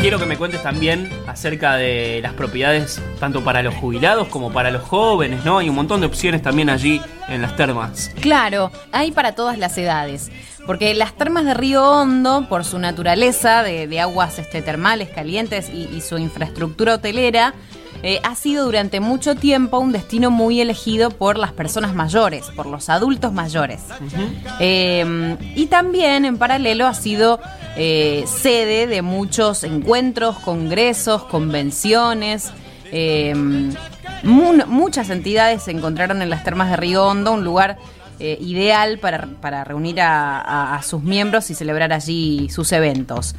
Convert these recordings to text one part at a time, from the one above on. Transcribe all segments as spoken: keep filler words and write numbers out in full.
quiero que me cuentes también acerca de las propiedades tanto para los jubilados como para los jóvenes, ¿no? Hay un montón de opciones también allí en las termas. Claro, hay para todas las edades. Porque las termas de Río Hondo, por su naturaleza de, de aguas este, termales calientes y, y su infraestructura hotelera, eh, ha sido durante mucho tiempo un destino muy elegido por las personas mayores, por los adultos mayores. Uh-huh. Eh, y también, en paralelo, ha sido eh, sede de muchos encuentros, congresos, convenciones. Eh, mu- muchas entidades se encontraron en las termas de Río Hondo, un lugar Eh, ideal para, para reunir a, a, a sus miembros y celebrar allí sus eventos.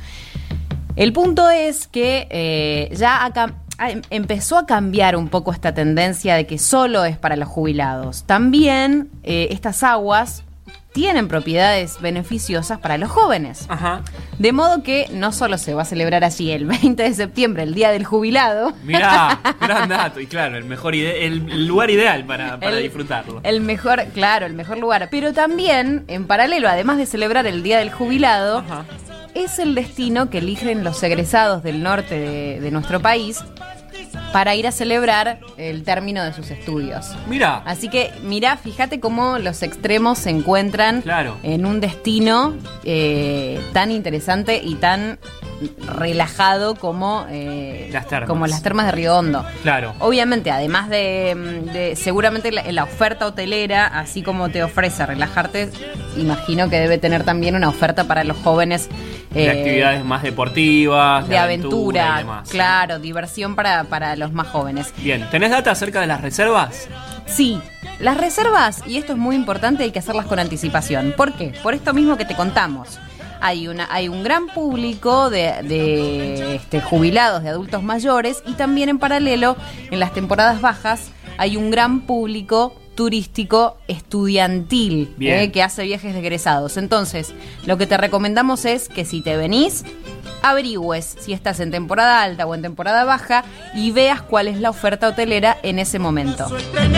El punto es que eh, ya acá, a, empezó a cambiar un poco esta tendencia de que solo es para los jubilados. También eh, estas aguas tienen propiedades beneficiosas para los jóvenes. Ajá. De modo que no solo se va a celebrar allí el veinte de septiembre, el Día del Jubilado. Mirá, gran dato. Y claro, el mejor ide- el lugar ideal para, para el, disfrutarlo. El mejor, claro, el mejor lugar. Pero también, en paralelo, además de celebrar el Día del Jubilado, Ajá. es el destino que eligen los egresados del norte de, de nuestro país para ir a celebrar el término de sus estudios. Mirá. Así que, mirá, fíjate cómo los extremos se encuentran Claro. en un destino eh, tan interesante y tan relajado como, eh, Las termas. como las termas de Río Hondo. Claro. Obviamente, además de, de seguramente la, la oferta hotelera, así como te ofrece relajarte, imagino que debe tener también una oferta para los jóvenes. De eh, actividades más deportivas, de, de aventura, aventura y demás. claro, diversión para, para los más jóvenes. Bien, ¿tenés data acerca de las reservas? Sí, las reservas, y esto es muy importante, hay que hacerlas con anticipación. ¿Por qué? Por esto mismo que te contamos. Hay una, hay un gran público de, de este, jubilados, de adultos mayores, y también en paralelo, en las temporadas bajas, hay un gran público turístico estudiantil eh, que hace viajes de egresados. Entonces, lo que te recomendamos es que si te venís, averigües si estás en temporada alta o en temporada baja y veas cuál es la oferta hotelera en ese momento.